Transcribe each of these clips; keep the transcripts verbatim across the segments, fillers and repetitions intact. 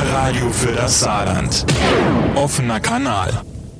Radio für das Saarland. Offener Kanal.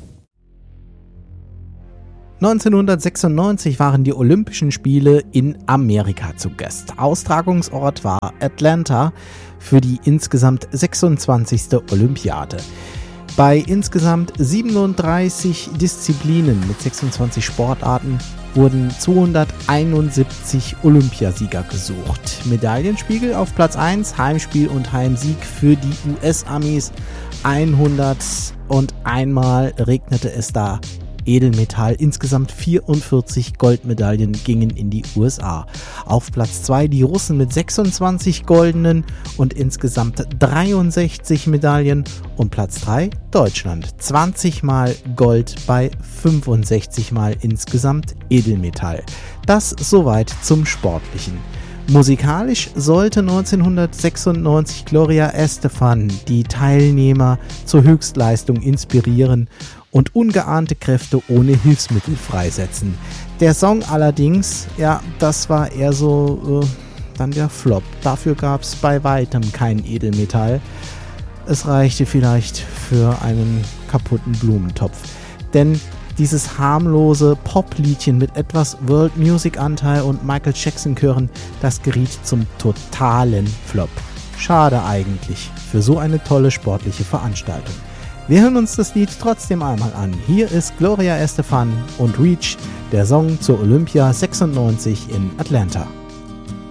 neunzehnhundertsechsundneunzig waren die Olympischen Spiele in Amerika zu Gast. Austragungsort war Atlanta für die insgesamt sechsundzwanzigste Olympiade. Bei insgesamt siebenunddreißig Disziplinen mit sechsundzwanzig Sportarten wurden zweihunderteinundsiebzig Olympiasieger gesucht. Medaillenspiegel auf Platz eins, Heimspiel und Heimsieg für die U S-Amis. hunderteins Mal regnete es da Edelmetall. Insgesamt vierundvierzig Goldmedaillen gingen in die U S A. Auf Platz zwei die Russen mit sechsundzwanzig goldenen und insgesamt dreiundsechzig Medaillen. Und Platz drei Deutschland. zwanzig Mal Gold bei fünfundsechzig Mal insgesamt Edelmetall. Das soweit zum Sportlichen. Musikalisch sollte neunzehnhundertsechsundneunzig Gloria Estefan die Teilnehmer zur Höchstleistung inspirieren und ungeahnte Kräfte ohne Hilfsmittel freisetzen. Der Song allerdings, ja, das war eher so äh, dann der Flop. Dafür gab es bei weitem kein Edelmetall. Es reichte vielleicht für einen kaputten Blumentopf. Denn dieses harmlose Popliedchen mit etwas World Music Anteil und Michael Jackson Chören, das geriet zum totalen Flop. Schade eigentlich für so eine tolle sportliche Veranstaltung. Wir hören uns das Lied trotzdem einmal an. Hier ist Gloria Estefan und Reach, der Song zur Olympia sechsundneunzig in Atlanta.